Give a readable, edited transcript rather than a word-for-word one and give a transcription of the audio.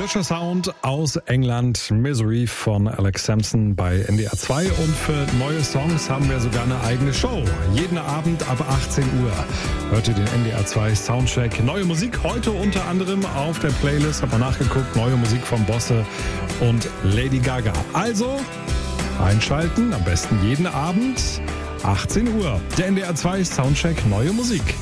Frischer Sound aus England, Misery von Alex Sampson bei NDR 2 und für neue Songs haben wir sogar eine eigene Show. Jeden Abend ab 18 Uhr hört ihr den NDR 2 Soundcheck. Neue Musik heute unter anderem auf der Playlist, hab mal nachgeguckt, neue Musik von Bosse und Lady Gaga. Also einschalten, am besten jeden Abend 18 Uhr. Der NDR 2 Soundcheck, neue Musik.